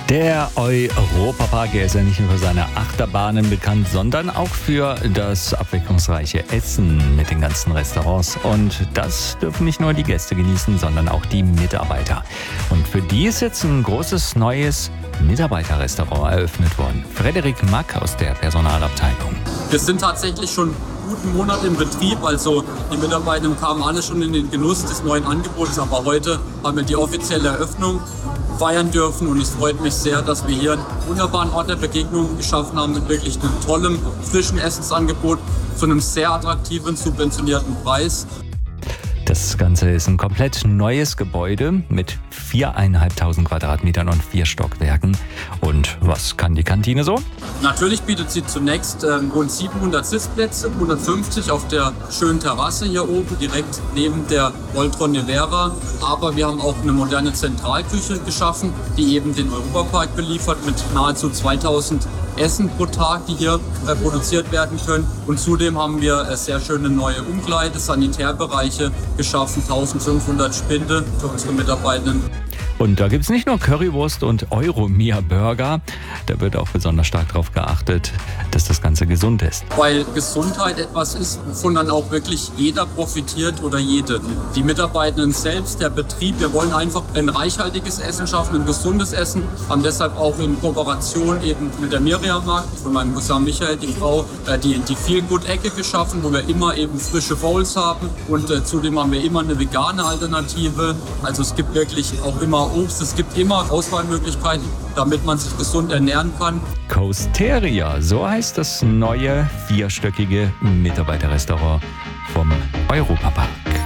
Der Europapark, ist ja nicht nur für seine Achterbahnen bekannt, sondern auch für das abwechslungsreiche Essen mit den ganzen Restaurants. Und das dürfen nicht nur die Gäste genießen, sondern auch die Mitarbeiter. Und für die ist jetzt ein großes neues Mitarbeiterrestaurant eröffnet worden. Frederik Mack aus der Personalabteilung. Wir sind tatsächlich schon einen guten Monat im Betrieb, also die Mitarbeiter kamen alle schon in den Genuss des neuen Angebots, aber heute haben wir die offizielle Eröffnung feiern dürfen und es freut mich sehr, dass wir hier einen wunderbaren Ort der Begegnung geschaffen haben mit wirklich einem tollen, frischen Essensangebot zu einem sehr attraktiven, subventionierten Preis. Das Ganze ist ein komplett neues Gebäude mit 4.500 Quadratmetern und 4 Stockwerken. Und was kann die Kantine so? Natürlich bietet sie zunächst rund 700 Sitzplätze, 150 auf der schönen Terrasse hier oben, direkt neben der Voltron Nevera. Aber wir haben auch eine moderne Zentralküche geschaffen, die eben den Europapark beliefert mit nahezu 2000 Essen pro Tag, die hier produziert werden können. Und zudem haben wir sehr schöne neue Umkleide, Sanitärbereiche geschaffen, 1500 Spinde für unsere Mitarbeitenden. Und da gibt es nicht nur Currywurst und Euromia-Burger, da wird auch besonders stark darauf geachtet, dass das Ganze gesund ist. Weil Gesundheit etwas ist, wovon dann auch wirklich jeder profitiert oder jede. Die Mitarbeitenden selbst, der Betrieb, wir wollen einfach ein reichhaltiges Essen schaffen, ein gesundes Essen, haben deshalb auch in Kooperation eben mit der Miriam Markt, von meinem Cousin Michael, die Frau, die Feel-Good-Ecke geschaffen, wo wir immer eben frische Bowls haben und zudem haben wir immer eine vegane Alternative. Also es gibt wirklich auch immer Obst, es gibt immer Auswahlmöglichkeiten, damit man sich gesund ernähren kann. Coasteria, so heißt das neue 4-stöckige Mitarbeiterrestaurant vom Europapark.